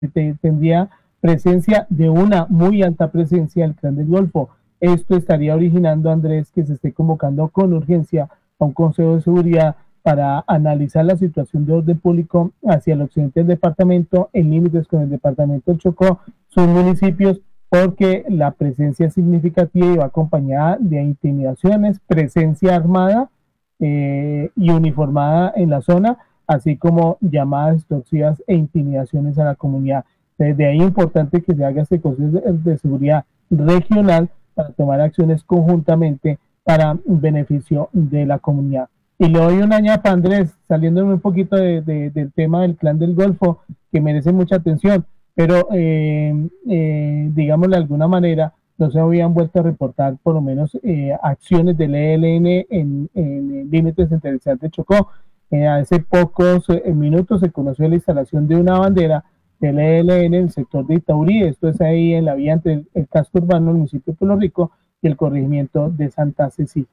tendría presencia de una muy alta presencia del Clan del Golfo. Esto estaría originando, Andrés, que se esté convocando con urgencia a un Consejo de Seguridad para analizar la situación de orden público hacia el occidente del departamento, en límites con el departamento del Chocó, sus municipios, porque la presencia es significativa y va acompañada de intimidaciones, presencia armada y uniformada en la zona, así como llamadas extorsivas e intimidaciones a la comunidad. Desde ahí es importante que se haga este Consejo de Seguridad regional para tomar acciones conjuntamente para beneficio de la comunidad. Y le doy una ñapa, Andrés, saliéndome un poquito del tema del Clan del Golfo, que merece mucha atención, pero digámoslo de alguna manera, no se habían vuelto a reportar por lo menos acciones del ELN en límites centralizados de Chocó. Hace pocos minutos se conoció la instalación de una bandera del ELN en el sector de Itaurí, esto es ahí en la vía entre el casco urbano del municipio de Puerto Rico y el corregimiento de Santa Cecilia.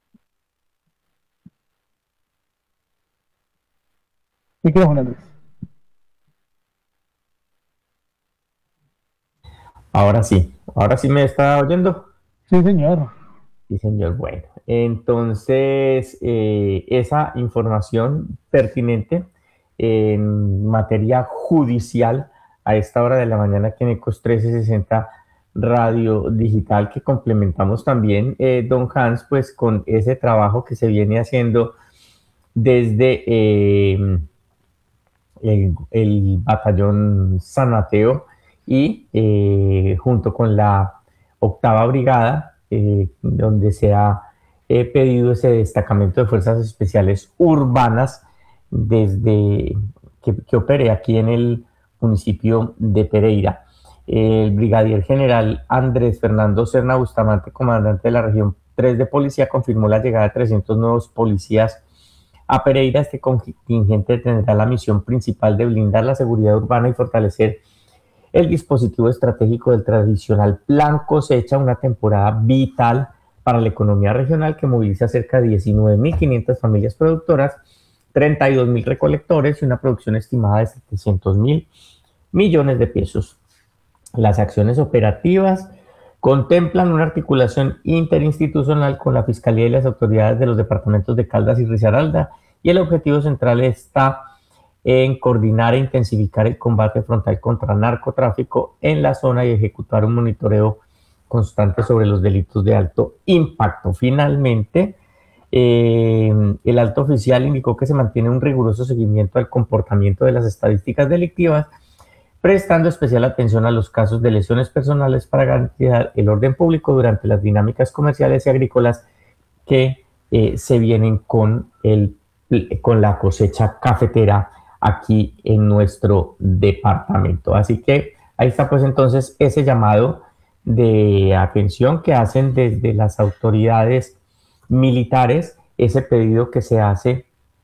Micrófono, Andrés. Ahora sí me está oyendo. Sí, señor. Sí, señor. Bueno, entonces esa información pertinente en materia judicial a esta hora de la mañana aquí en Ecos 1360 Radio Digital, que complementamos también, don Hans, pues con ese trabajo que se viene haciendo desde el batallón San Mateo y junto con la octava brigada, donde se ha pedido ese destacamento de fuerzas especiales urbanas desde que opere aquí en el municipio de Pereira. El brigadier general Andrés Fernando Serna Bustamante, comandante de la región 3 de policía, confirmó la llegada de 300 nuevos policías a Pereira. Este contingente tendrá la misión principal de blindar la seguridad urbana y fortalecer el dispositivo estratégico del tradicional Plan Cosecha, una temporada vital para la economía regional que moviliza cerca de 19.500 familias productoras, 32.000 recolectores y una producción estimada de 700.000 millones de pesos. Las acciones operativas contemplan una articulación interinstitucional con la Fiscalía y las autoridades de los departamentos de Caldas y Risaralda, y el objetivo central está en coordinar e intensificar el combate frontal contra el narcotráfico en la zona y ejecutar un monitoreo constante sobre los delitos de alto impacto. Finalmente, el alto oficial indicó que se mantiene un riguroso seguimiento al comportamiento de las estadísticas delictivas, prestando especial atención a los casos de lesiones personales para garantizar el orden público durante las dinámicas comerciales y agrícolas que se vienen con la cosecha cafetera aquí en nuestro departamento. Así que ahí está pues entonces ese llamado de atención que hacen desde las autoridades militares, ese pedido que se hace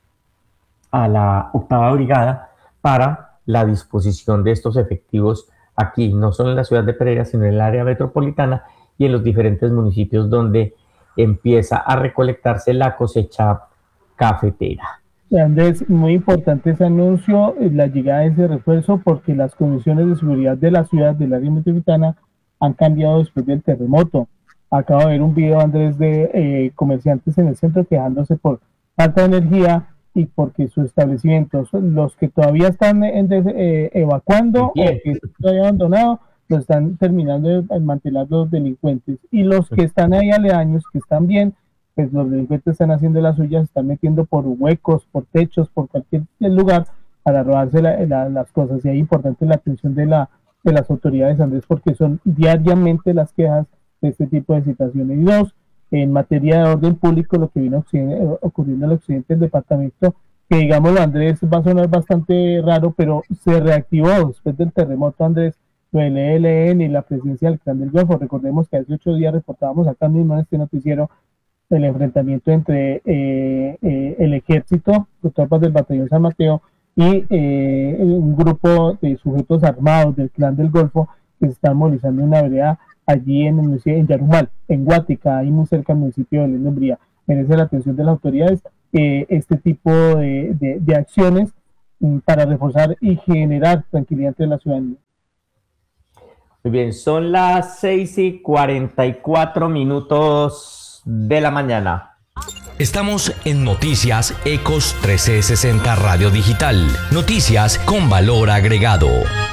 a la octava brigada para la disposición de estos efectivos aquí, no solo en la ciudad de Pereira, sino en el área metropolitana y en los diferentes municipios donde empieza a recolectarse la cosecha cafetera. Andrés, muy importante ese anuncio, la llegada de ese refuerzo, porque las condiciones de seguridad de la ciudad, del área metropolitana, han cambiado después del terremoto. Acabo de ver un video, Andrés, de comerciantes en el centro quejándose por falta de energía y porque sus establecimientos, los que todavía están evacuando o que están todavía abandonados, lo están terminando de desmantelar los delincuentes. Y los que están ahí aledaños, que están bien, pues los delincuentes están haciendo las suyas, están metiendo por huecos, por techos, por cualquier lugar para robarse las cosas. Y ahí es importante la atención de las autoridades, Andrés, porque son diariamente las quejas de este tipo de situaciones. Y dos, en materia de orden público, lo que viene ocurriendo en el occidente del departamento, que digámoslo, Andrés, va a sonar bastante raro, pero se reactivó después del terremoto, Andrés, lo del ELN y la presencia del Clan del Golfo. Recordemos que hace 8 días reportábamos acá mismo en este noticiero el enfrentamiento entre el ejército, las tropas del batallón San Mateo y un grupo de sujetos armados del Clan del Golfo que se están movilizando en una vereda allí en Yarumal, en Guática, ahí muy cerca del municipio de León. Merece la atención de las autoridades este tipo de acciones para reforzar y generar tranquilidad entre la ciudadanía. Muy bien, son las 6:44 de la mañana. Estamos en Noticias Ecos 1360 Radio Digital. Noticias con valor agregado.